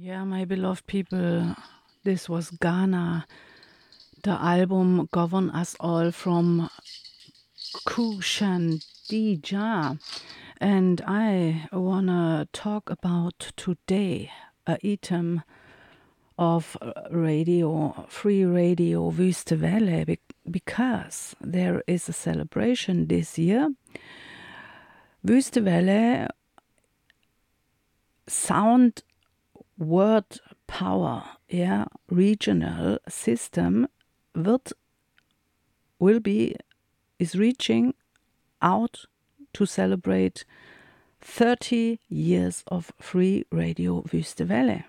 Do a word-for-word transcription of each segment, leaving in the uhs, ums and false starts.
Yeah, my beloved people, this was Ghana, the album Govern Us All from Kushan Dija. And I wanna talk about today a item of radio, free radio Wüste Welle, because there is a celebration this year. Wüste Welle Sound Word Power, yeah, regional system wird, will be, is reaching out to celebrate thirty years of free radio Wüste Welle.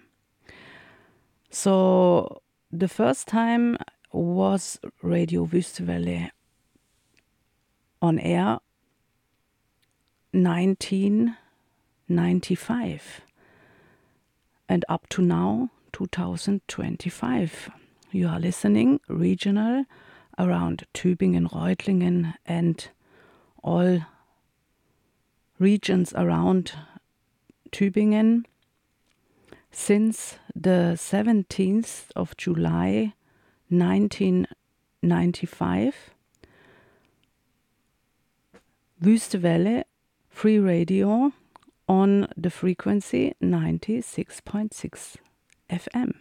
So the first time was Radio Wüste Welle on air nineteen ninety-five. And up to now, two thousand twenty-five. You are listening regional around Tübingen, Reutlingen, and all regions around Tübingen since the seventeenth of July nineteen ninety-five. Wüste Welle, free radio on the frequency ninety-six point six F M.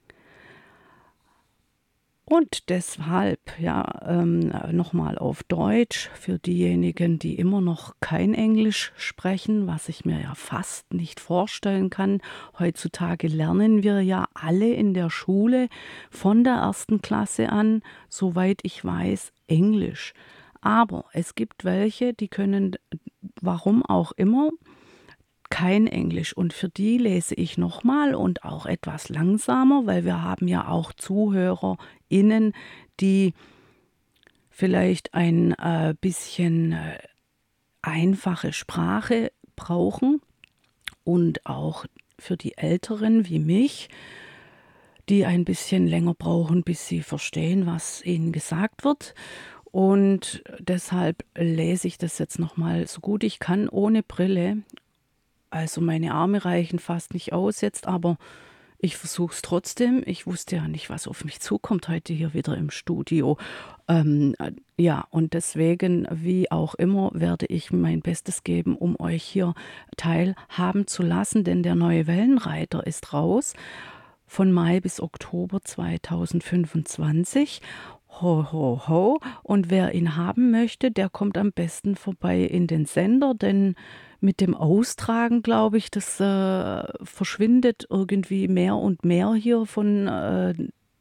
Und deshalb, ja, ähm, nochmal auf Deutsch, für diejenigen, die immer noch kein Englisch sprechen, was ich mir ja fast nicht vorstellen kann. Heutzutage lernen wir ja alle in der Schule von der ersten Klasse an, soweit ich weiß, Englisch. Aber es gibt welche, die können, warum auch immer, kein Englisch, und für die lese ich nochmal und auch etwas langsamer, weil wir haben ja auch ZuhörerInnen, die vielleicht ein äh, bisschen äh, einfache Sprache brauchen, und auch für die Älteren wie mich, die ein bisschen länger brauchen, bis sie verstehen, was ihnen gesagt wird. Und deshalb lese ich das jetzt nochmal so gut ich kann, ohne Brille. Also meine Arme reichen fast nicht aus jetzt, aber ich versuche es trotzdem. Ich wusste ja nicht, was auf mich zukommt heute hier wieder im Studio. Ähm, ja, und deswegen, wie auch immer, werde ich mein Bestes geben, um euch hier teilhaben zu lassen, denn der neue Wellenreiter ist raus von Mai bis Oktober zweitausendfünfundzwanzig. Ho, ho, ho. Und wer ihn haben möchte, der kommt am besten vorbei in den Sender, denn mit dem Austragen, glaube ich, das äh, verschwindet irgendwie mehr und mehr hier von, äh,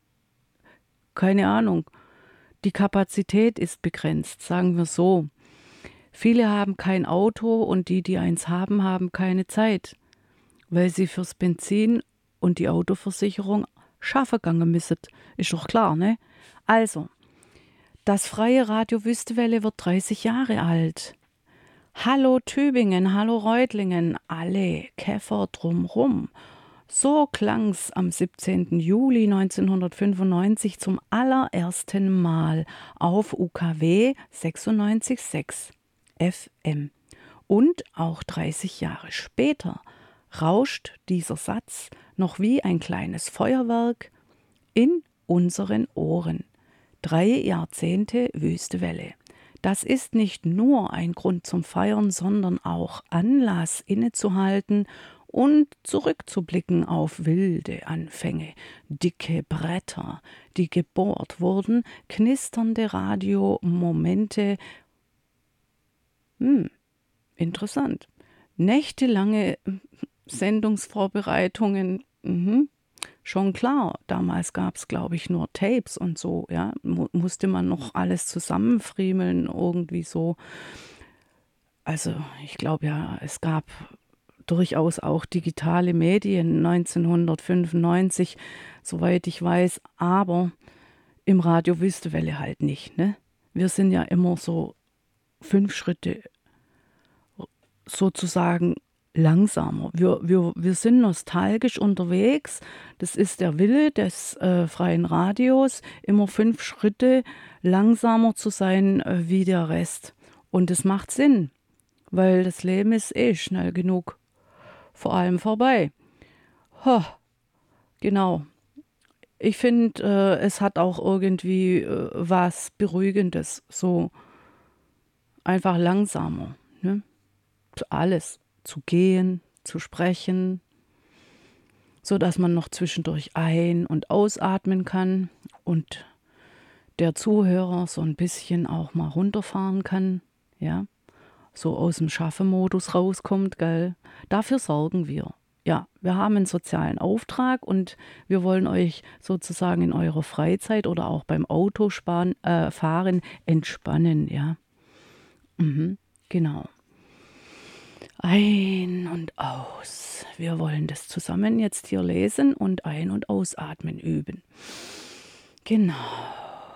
keine Ahnung, die Kapazität ist begrenzt, sagen wir so. Viele haben kein Auto und die, die eins haben, haben keine Zeit, weil sie fürs Benzin und die Autoversicherung schaffen gegangen müssen. Ist doch klar, ne? Also, das freie Radio Wüste Welle wird dreißig Jahre alt. Hallo Tübingen, hallo Reutlingen, alle Käfer drumrum. So klang's am siebzehnten Juli neunzehnhundertfünfundneunzig zum allerersten Mal auf U K W sechsundneunzig Komma sechs F M. Und auch dreißig Jahre später rauscht dieser Satz noch wie ein kleines Feuerwerk in unseren Ohren. Drei Jahrzehnte Wüste Welle. Das ist nicht nur ein Grund zum Feiern, sondern auch Anlass, innezuhalten und zurückzublicken auf wilde Anfänge, dicke Bretter, die gebohrt wurden, knisternde Radiomomente. Hm, interessant. Nächtelange Sendungsvorbereitungen, mhm. Schon klar, damals gab es, glaube ich, nur Tapes und so, ja, Mu- musste man noch alles zusammenfriemeln, irgendwie so. Also ich glaube ja, es gab durchaus auch digitale Medien neunzehnhundertfünfundneunzig, soweit ich weiß, aber im Radio Wüste Welle halt nicht, ne? Wir sind ja immer so fünf Schritte sozusagen langsamer. Wir, wir, wir sind nostalgisch unterwegs. Das ist der Wille des äh, freien Radios, immer fünf Schritte langsamer zu sein äh, wie der Rest. Und es macht Sinn, weil das Leben ist eh schnell genug vor allem vorbei. Ho, Genau. Ich finde, äh, es hat auch irgendwie äh, was Beruhigendes, so einfach langsamer, ne? Alles zu gehen, zu sprechen, so dass man noch zwischendurch ein- und ausatmen kann und der Zuhörer so ein bisschen auch mal runterfahren kann, ja, so aus dem Schaffe-Modus rauskommt, gell? Dafür sorgen wir. Ja, wir haben einen sozialen Auftrag und wir wollen euch sozusagen in eurer Freizeit oder auch beim Autospan äh, Fahren entspannen, ja. Mhm, genau. Ein und aus. Wir wollen das zusammen jetzt hier lesen und ein- und ausatmen üben. Genau.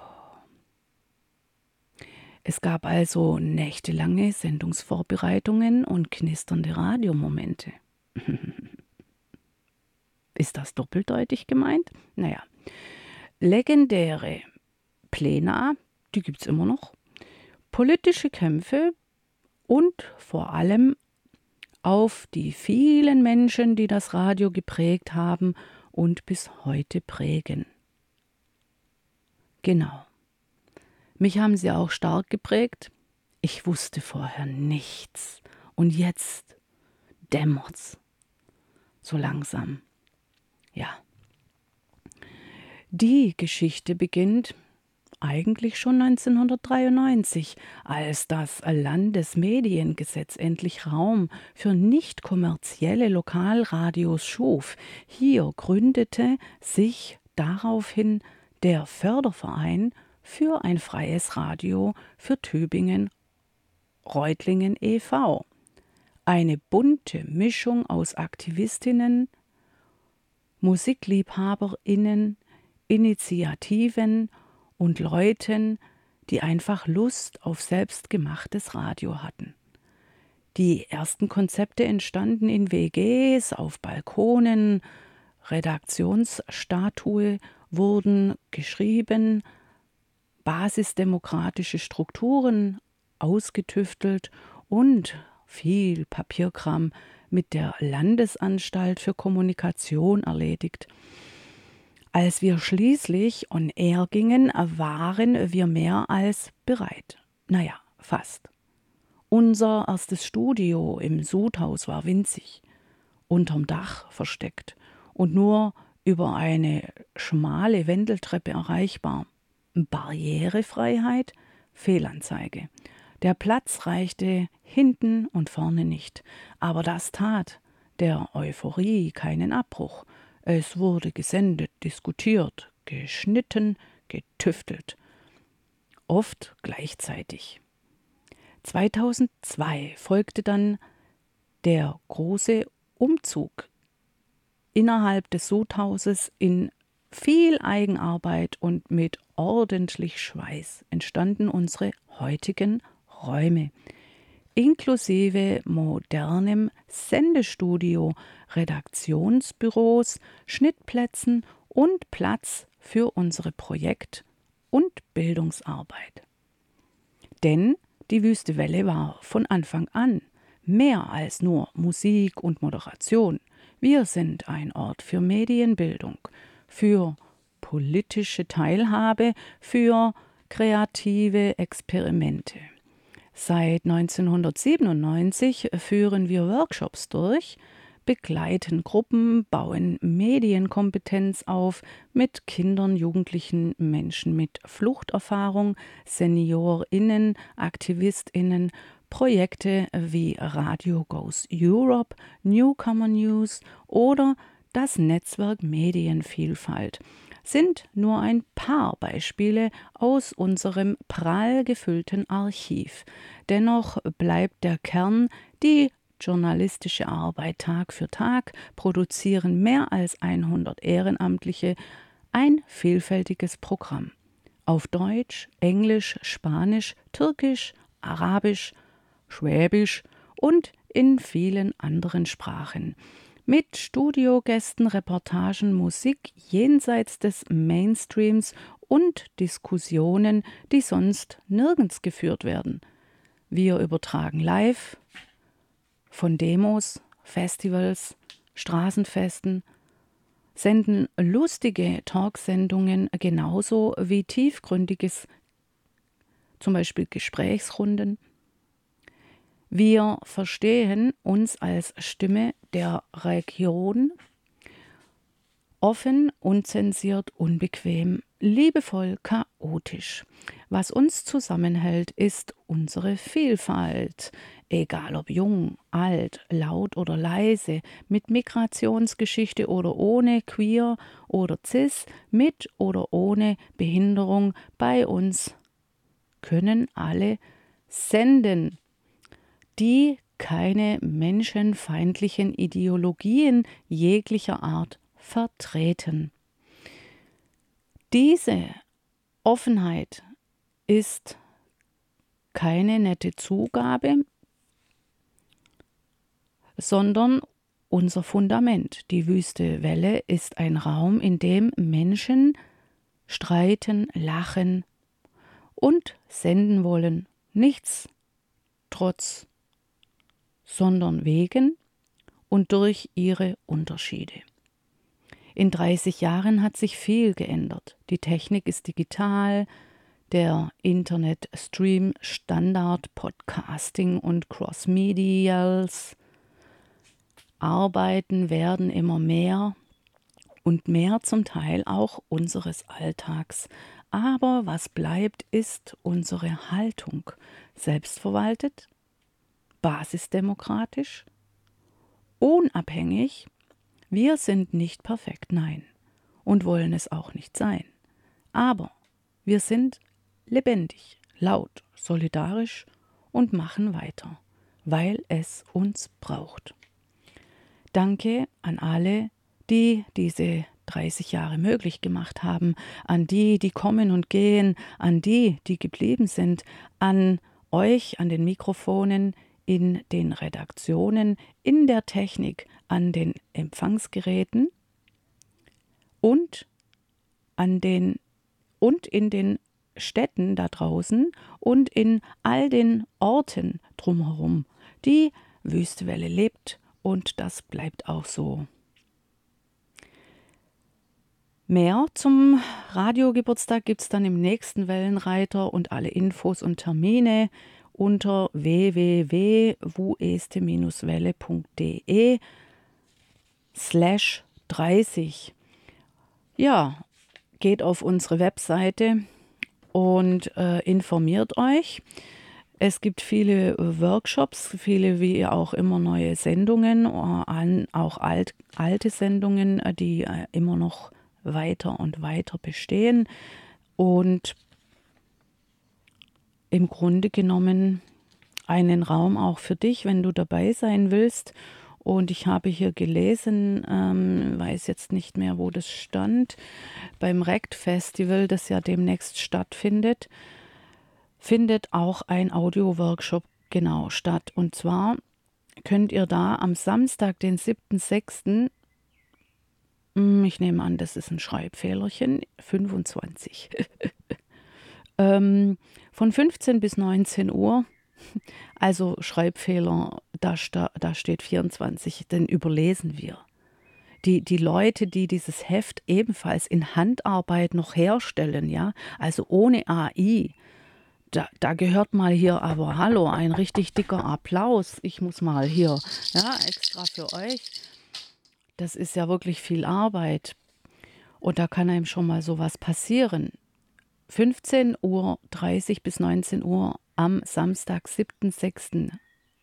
Es gab also nächtelange Sendungsvorbereitungen und knisternde Radiomomente. Ist das doppeldeutig gemeint? Naja, legendäre Plena, die gibt es immer noch, politische Kämpfe und vor allem auf die vielen Menschen, die das Radio geprägt haben und bis heute prägen. Genau. Mich haben sie auch stark geprägt. Ich wusste vorher nichts. Und jetzt dämmert's. So langsam. Ja. Die Geschichte beginnt eigentlich schon neunzehnhundertdreiundneunzig, als das Landesmediengesetz endlich Raum für nicht kommerzielle Lokalradios schuf. Hier gründete sich daraufhin der Förderverein für ein freies Radio für Tübingen-Reutlingen e V Eine bunte Mischung aus Aktivistinnen, MusikliebhaberInnen, Initiativen und Leuten, die einfach Lust auf selbstgemachtes Radio hatten. Die ersten Konzepte entstanden in W Gs, auf Balkonen, Redaktionsstatue wurden geschrieben, basisdemokratische Strukturen ausgetüftelt und viel Papierkram mit der Landesanstalt für Kommunikation erledigt. Als wir schließlich on air gingen, waren wir mehr als bereit. Naja, fast. Unser erstes Studio im Sudhaus war winzig, unterm Dach versteckt und nur über eine schmale Wendeltreppe erreichbar. Barrierefreiheit? Fehlanzeige. Der Platz reichte hinten und vorne nicht, aber das tat der Euphorie keinen Abbruch. Es wurde gesendet, diskutiert, geschnitten, getüftelt. Oft gleichzeitig. zweitausendzwei folgte dann der große Umzug innerhalb des Sudhauses. In viel Eigenarbeit und mit ordentlich Schweiß entstanden unsere heutigen Räume, inklusive modernem Sendestudio, Redaktionsbüros, Schnittplätzen und Platz für unsere Projekt- und Bildungsarbeit. Denn die Wüste Welle war von Anfang an mehr als nur Musik und Moderation. Wir sind ein Ort für Medienbildung, für politische Teilhabe, für kreative Experimente. Seit neunzehnhundertsiebenundneunzig führen wir Workshops durch, begleiten Gruppen, bauen Medienkompetenz auf mit Kindern, Jugendlichen, Menschen mit Fluchterfahrung, SeniorInnen, AktivistInnen, Projekte wie Radio Goes Europe, Newcomer News oder das Netzwerk Medienvielfalt sind nur ein paar Beispiele aus unserem prall gefüllten Archiv. Dennoch bleibt der Kern die journalistische Arbeit Tag für Tag, produzieren mehr als hundert Ehrenamtliche ein vielfältiges Programm. Auf Deutsch, Englisch, Spanisch, Türkisch, Arabisch, Schwäbisch und in vielen anderen Sprachen. Mit Studiogästen, Reportagen, Musik jenseits des Mainstreams und Diskussionen, die sonst nirgends geführt werden. Wir übertragen live von Demos, Festivals, Straßenfesten, senden lustige Talksendungen genauso wie tiefgründiges, zum Beispiel Gesprächsrunden. Wir verstehen uns als Stimme der Region, offen, unzensiert, unbequem, liebevoll, chaotisch. Was uns zusammenhält, ist unsere Vielfalt. Egal ob jung, alt, laut oder leise, mit Migrationsgeschichte oder ohne, queer oder cis, mit oder ohne Behinderung, bei uns können alle senden, die keine menschenfeindlichen Ideologien jeglicher Art vertreten. Diese Offenheit ist keine nette Zugabe, sondern unser Fundament. Die Wüste Welle ist ein Raum, in dem Menschen streiten, lachen und senden wollen. Nichts trotz, sondern wegen und durch ihre Unterschiede. In dreißig Jahren hat sich viel geändert. Die Technik ist digital, der Internet-Stream Standard, Podcasting und Cross-Medials. Arbeiten werden immer mehr und mehr zum Teil auch unseres Alltags. Aber was bleibt, ist unsere Haltung. Selbstverwaltet, basisdemokratisch, unabhängig. Wir sind nicht perfekt, nein, und wollen es auch nicht sein. Aber wir sind lebendig, laut, solidarisch und machen weiter, weil es uns braucht. Danke an alle, die diese dreißig Jahre möglich gemacht haben, an die, die kommen und gehen, an die, die geblieben sind, an euch, an den Mikrofonen, in den Redaktionen, in der Technik, an den Empfangsgeräten und an den und in den Städten da draußen und in all den Orten drumherum. Die Wüstewelle lebt und das bleibt auch so. Mehr zum Radiogeburtstag gibt es dann im nächsten Wellenreiter und alle Infos und Termine unter w w w punkt wueste welle punkt de slash dreißig. Ja, geht auf unsere Webseite und äh, informiert euch. Es gibt viele Workshops, viele wie auch immer neue Sendungen, auch alt, alte Sendungen, die immer noch weiter und weiter bestehen. Und im Grunde genommen einen Raum auch für dich, wenn du dabei sein willst. Und ich habe hier gelesen, ähm, weiß jetzt nicht mehr, wo das stand, beim Rect Festival, das ja demnächst stattfindet, findet auch ein Audio-Workshop genau statt. Und zwar könnt ihr da am Samstag, den siebten sechsten, ich nehme an, das ist ein Schreibfehlerchen, fünfundzwanzig, ähm, von fünfzehn bis neunzehn Uhr, also Schreibfehler, da, sta- da steht vierundzwanzig, den überlesen wir. Die, die Leute, die dieses Heft ebenfalls in Handarbeit noch herstellen, ja, also ohne A I, Da, da gehört mal hier, aber hallo, ein richtig dicker Applaus. Ich muss mal hier, ja, extra für euch. Das ist ja wirklich viel Arbeit. Und da kann einem schon mal sowas passieren. fünfzehn Uhr dreißig bis neunzehn Uhr am Samstag, siebten sechsten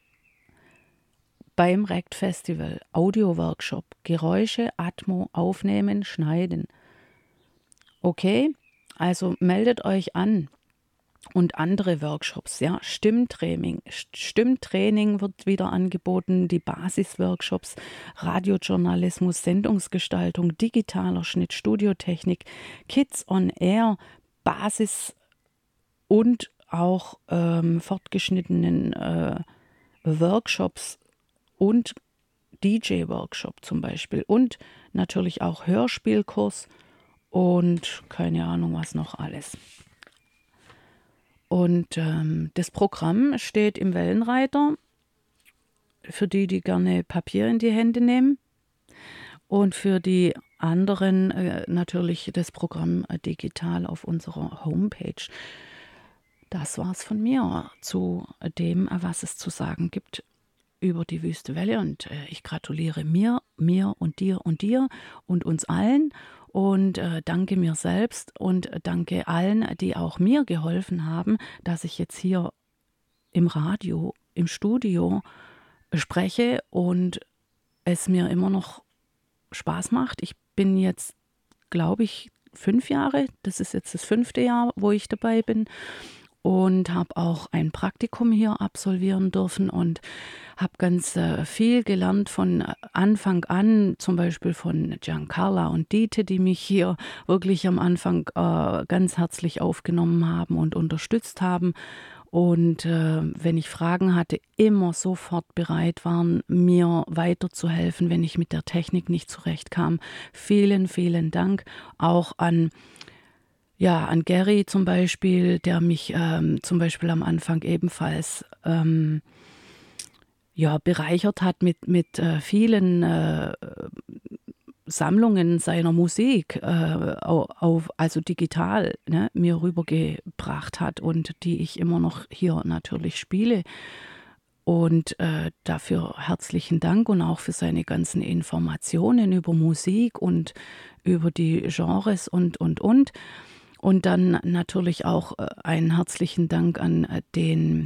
beim Rect Festival, Audio-Workshop, Geräusche, Atmo, aufnehmen, schneiden. Okay, also meldet euch an. Und andere Workshops, ja, Stimmtraining, Stimmtraining wird wieder angeboten, die Basisworkshops, Radiojournalismus, Sendungsgestaltung, digitaler Schnitt, Studiotechnik, Kids on Air, Basis und auch ähm, fortgeschnittenen äh, Workshops und D J-Workshop zum Beispiel und natürlich auch Hörspielkurs und keine Ahnung was noch alles. Und ähm, das Programm steht im Wellenreiter, für die, die gerne Papier in die Hände nehmen. Und für die anderen äh, natürlich das Programm äh, digital auf unserer Homepage. Das war's von mir zu dem, äh, was es zu sagen gibt über die Wüste Welle. Und äh, ich gratuliere mir, mir und dir und dir und uns allen und äh, danke mir selbst und danke allen, die auch mir geholfen haben, dass ich jetzt hier im Radio, im Studio spreche und es mir immer noch Spaß macht. Ich bin jetzt, glaube ich, fünf Jahre, das ist jetzt das fünfte Jahr, wo ich dabei bin und habe auch ein Praktikum hier absolvieren dürfen und habe ganz äh, viel gelernt von Anfang an, zum Beispiel von Giancarla und Dieter, die mich hier wirklich am Anfang äh, ganz herzlich aufgenommen haben und unterstützt haben. Und äh, wenn ich Fragen hatte, immer sofort bereit waren, mir weiterzuhelfen, wenn ich mit der Technik nicht zurechtkam. Vielen, vielen Dank auch an ja, an Gary zum Beispiel, der mich ähm, zum Beispiel am Anfang ebenfalls ähm, ja, bereichert hat mit, mit äh, vielen äh, Sammlungen seiner Musik, äh, auf, also digital, ne, mir rübergebracht hat und die ich immer noch hier natürlich spiele. Und äh, dafür herzlichen Dank und auch für seine ganzen Informationen über Musik und über die Genres und, und, und. Und dann natürlich auch äh, einen herzlichen Dank an äh, den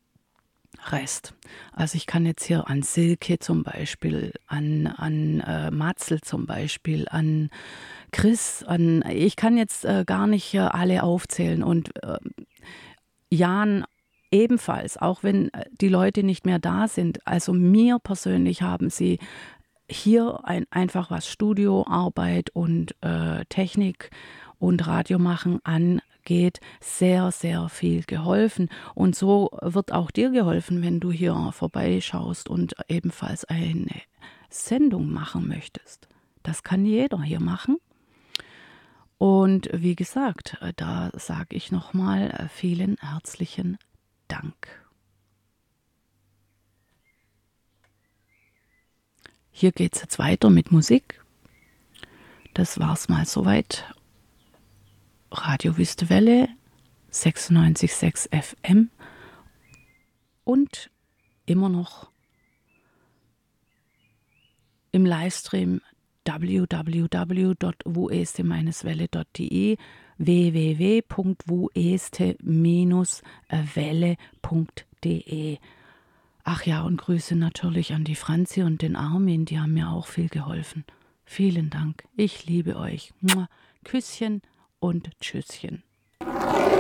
Rest. Also ich kann jetzt hier an Silke zum Beispiel, an, an äh, Matzel zum Beispiel, an Chris, an ich kann jetzt äh, gar nicht äh, alle aufzählen und äh, Jan ebenfalls, auch wenn äh, die Leute nicht mehr da sind. Also mir persönlich haben sie hier ein, einfach was Studioarbeit und äh, Technik und Radio machen angeht, sehr, sehr viel geholfen. Und so wird auch dir geholfen, wenn du hier vorbeischaust und ebenfalls eine Sendung machen möchtest. Das kann jeder hier machen. Und wie gesagt, da sage ich nochmal vielen herzlichen Dank. Hier geht es jetzt weiter mit Musik. Das war's mal soweit. Radio Wüste Welle, sechsundneunzig Komma sechs F M und immer noch im Livestream w w w punkt wueste welle punkt de, w w w punkt wueste welle punkt de. Ach ja, und Grüße natürlich an die Franzi und den Armin, die haben mir auch viel geholfen. Vielen Dank, ich liebe euch. Küsschen und Tschüsschen.